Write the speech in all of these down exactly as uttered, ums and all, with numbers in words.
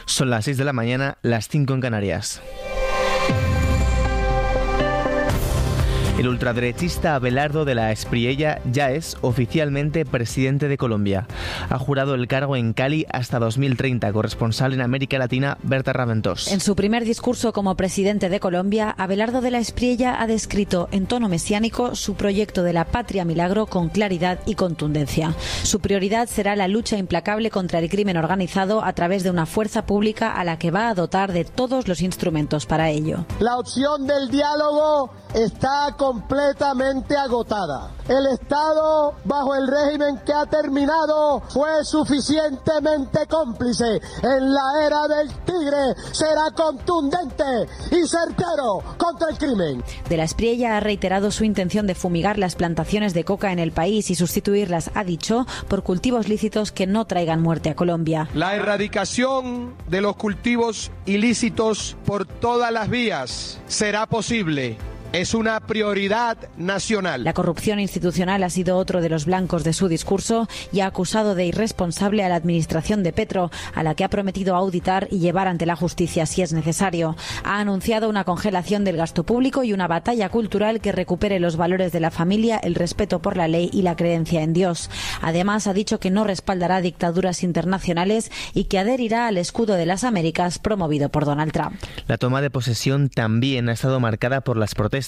Son las seis de la mañana, las cinco en Canarias. El ultraderechista Abelardo de la Espriella ya es oficialmente presidente de Colombia. Ha jurado el cargo en Cali hasta dos mil treinta. Corresponsal en América Latina, Berta Raventós. En su primer discurso como presidente de Colombia, Abelardo de la Espriella ha descrito en tono mesiánico su proyecto de la patria milagro con claridad y contundencia. Su prioridad será la lucha implacable contra el crimen organizado a través de una fuerza pública a la que va a dotar de todos los instrumentos para ello. La opción del diálogo está completamente agotada. El Estado, bajo el régimen que ha terminado, fue suficientemente cómplice. En la era del tigre será contundente y certero contra el crimen. De la Espriella ha reiterado su intención de fumigar las plantaciones de coca en el país y sustituirlas, ha dicho, por cultivos lícitos que no traigan muerte a Colombia. La erradicación de los cultivos ilícitos por todas las vías será posible. Es una prioridad nacional. La corrupción institucional ha sido otro de los blancos de su discurso y ha acusado de irresponsable a la administración de Petro, a la que ha prometido auditar y llevar ante la justicia si es necesario. Ha anunciado una congelación del gasto público y una batalla cultural que recupere los valores de la familia, el respeto por la ley y la creencia en Dios. Además, ha dicho que no respaldará dictaduras internacionales y que adherirá al escudo de las Américas promovido por Donald Trump. La toma de posesión también ha estado marcada por las protestas.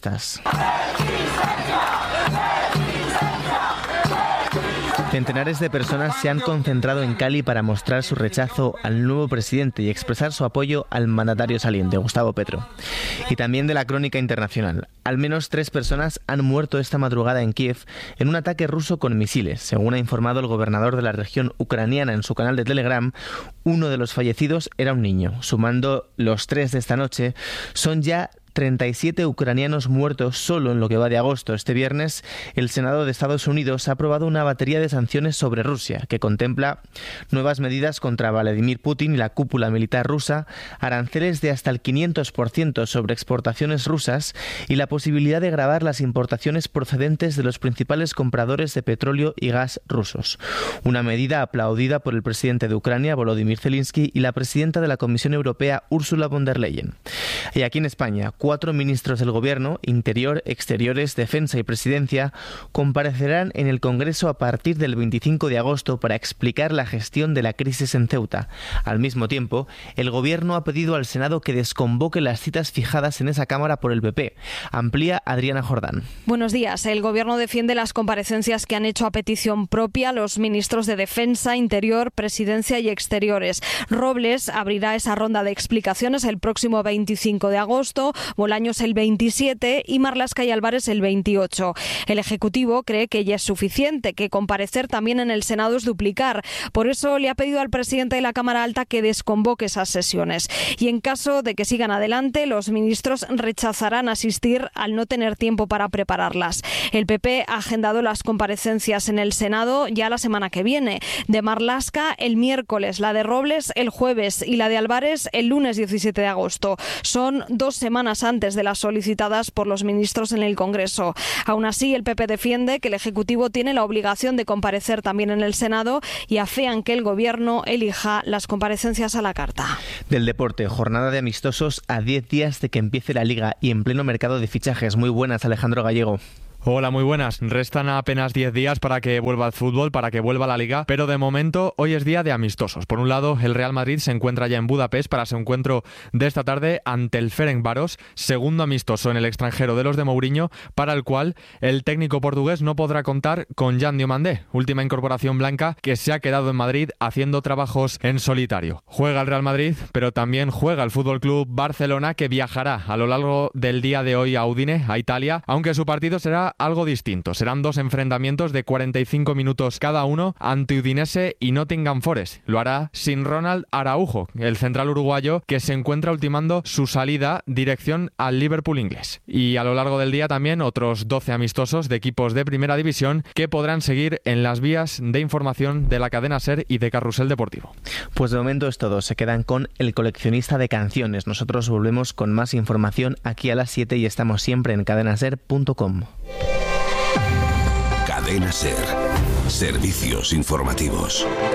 Centenares de personas se han concentrado en Cali para mostrar su rechazo al nuevo presidente y expresar su apoyo al mandatario saliente, Gustavo Petro. Y también de la crónica internacional. Al menos tres personas han muerto esta madrugada en Kiev en un ataque ruso con misiles. Según ha informado el gobernador de la región ucraniana en su canal de Telegram, uno de los fallecidos era un niño. Sumando los tres de esta noche, son ya treinta y siete ucranianos muertos solo en lo que va de agosto. Este viernes, el Senado de Estados Unidos ha aprobado una batería de sanciones sobre Rusia, que contempla nuevas medidas contra Vladimir Putin y la cúpula militar rusa, aranceles de hasta el quinientos por ciento sobre exportaciones rusas y la posibilidad de gravar las importaciones procedentes de los principales compradores de petróleo y gas rusos. Una medida aplaudida por el presidente de Ucrania, Volodymyr Zelensky, y la presidenta de la Comisión Europea, Ursula von der Leyen. Y aquí en España, cuatro ministros del Gobierno, Interior, Exteriores, Defensa y Presidencia, comparecerán en el Congreso a partir del veinticinco de agosto para explicar la gestión de la crisis en Ceuta. Al mismo tiempo, el Gobierno ha pedido al Senado que desconvoque las citas fijadas en esa Cámara por el P P. Amplía Adriana Jordán. Buenos días. El Gobierno defiende las comparecencias que han hecho a petición propia los ministros de Defensa, Interior, Presidencia y Exteriores. Robles abrirá esa ronda de explicaciones el próximo veinticinco de agosto. Bolaños el veintisiete y Marlaska y Álvarez el veintiocho. El Ejecutivo cree que ya es suficiente, que comparecer también en el Senado es duplicar. Por eso le ha pedido al presidente de la Cámara Alta que desconvoque esas sesiones. Y en caso de que sigan adelante, los ministros rechazarán asistir al no tener tiempo para prepararlas. El P P ha agendado las comparecencias en el Senado ya la semana que viene. De Marlaska el miércoles, la de Robles el jueves y la de Álvarez el lunes diecisiete de agosto. Son dos semanas antes de las solicitadas por los ministros en el Congreso. Aún así, el P P defiende que el Ejecutivo tiene la obligación de comparecer también en el Senado y afean que el Gobierno elija las comparecencias a la carta. Del deporte, jornada de amistosos a diez días de que empiece la Liga y en pleno mercado de fichajes. Muy buenas, Alejandro Gallego. Hola, muy buenas. Restan apenas diez días para que vuelva el fútbol, para que vuelva la Liga, pero de momento hoy es día de amistosos. Por un lado, el Real Madrid se encuentra ya en Budapest para su encuentro de esta tarde ante el Ferencváros, segundo amistoso en el extranjero de los de Mourinho, para el cual el técnico portugués no podrá contar con Jan Diomandé, última incorporación blanca que se ha quedado en Madrid haciendo trabajos en solitario. Juega el Real Madrid, pero también juega el F C Barcelona, que viajará a lo largo del día de hoy a Udine, a Italia, aunque su partido será algo distinto. Serán dos enfrentamientos de cuarenta y cinco minutos cada uno ante Udinese y Nottingham Forest. Lo hará sin Ronald Araujo, el central uruguayo que se encuentra ultimando su salida dirección al Liverpool inglés. Y a lo largo del día también otros doce amistosos de equipos de primera división que podrán seguir en las vías de información de la cadena SER y de Carrusel Deportivo. Pues de momento es todo. Se quedan con El Coleccionista de Canciones. Nosotros volvemos con más información aquí a las siete y estamos siempre en cadena ser punto com. Cadena SER. Servicios informativos.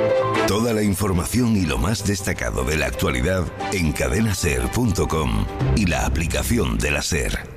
Toda la información y lo más destacado de la actualidad en cadena ser punto com y la aplicación de la SER.